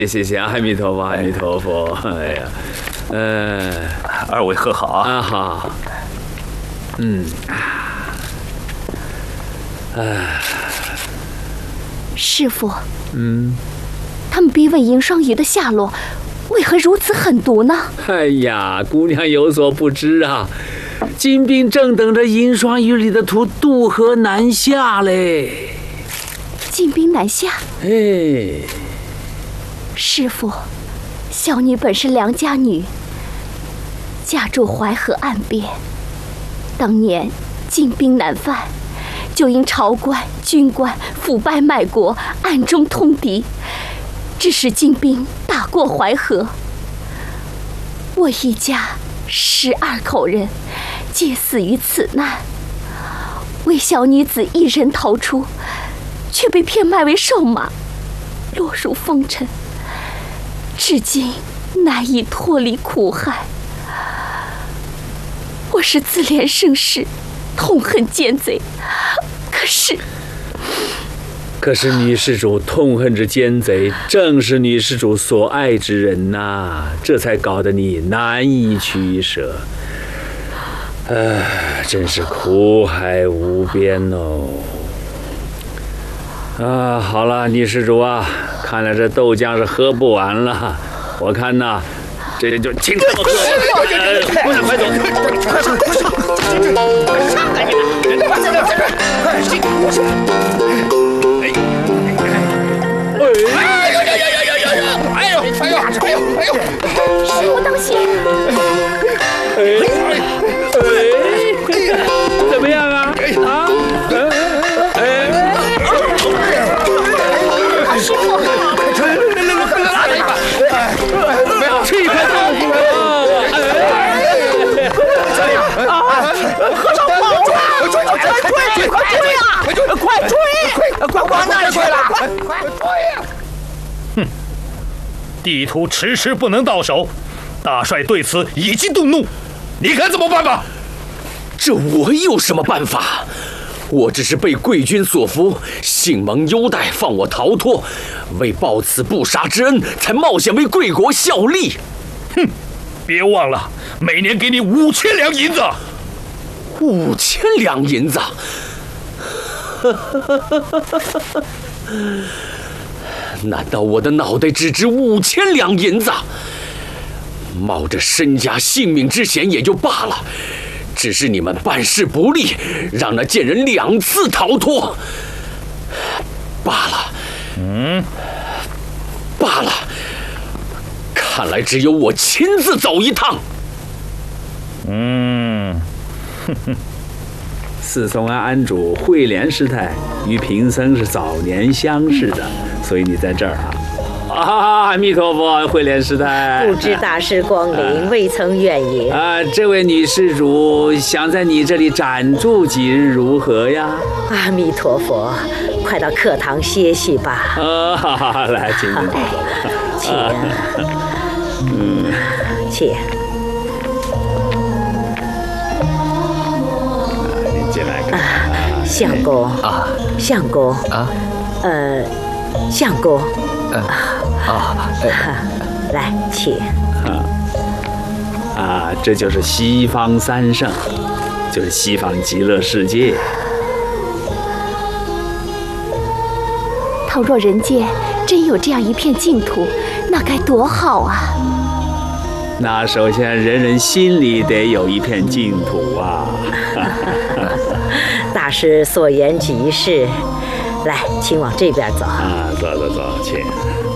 谢谢，阿弥陀佛，阿弥陀佛。哎呀， 二位喝好啊。 啊好。 师父，他们逼问银双鱼的下落，为何如此狠毒呢？ 哎呀，姑娘有所不知啊，金兵正等着银双鱼里的徒渡河南下嘞。 进兵南下？ 哎， 师父，小女本是良家女，家住淮河岸边。当年进兵南犯，就因朝官军官腐败卖国，暗中通敌，致使金兵打过淮河。我一家12口人皆死于此难，唯小女子一人逃出，却被骗卖为瘦马，落入风尘，至今难以脱离苦海。我是自怜生事，痛恨奸贼，可是女施主痛恨之奸贼，正是女施主所爱之人呐，这才搞得你难以取舍。真是苦海无边哦。好了，女施主啊，看来这豆浆是喝不完了。我看呐，这就请这么喝。快走！ 上来你们！快在这！ 师父当心！ 怎么样啊？ 师父， 这块豆腐和尚跑了！快追啊！快追！快往哪里去了？快追呀！ 哼，地图迟迟不能到手，大帅对此已经动怒，你看怎么办吧？ 这我有什么办法？我只是被贵军所俘，幸蒙优待，放我逃脱，为报此不杀之恩，才冒险为贵国效力。 哼，别忘了，每年给你5000两银子。 5000两银子？难道我的脑袋只值5000两银子？冒着身家性命之险也就罢了，只是你们办事不力，让那贱人2次逃脱。罢了，看来只有我亲自走一趟。 四松安安主慧莲师太与贫僧是早年相识的，所以你在这儿啊。阿弥陀佛，慧莲师太， 不知大师光临，未曾远迎。 这位女施主想在你这里暂住几日如何呀？ 阿弥陀佛，快到课堂歇息吧。 好，来，请。 请。 您进来看。 相公相公相公来，请。 这就是西方三圣，就是西方极乐世界。 倘若人间真有这样一片净土，那该多好啊！ 那首先人人心里得有一片净土啊！ 大师所言极是，来，请往这边走。 走，请。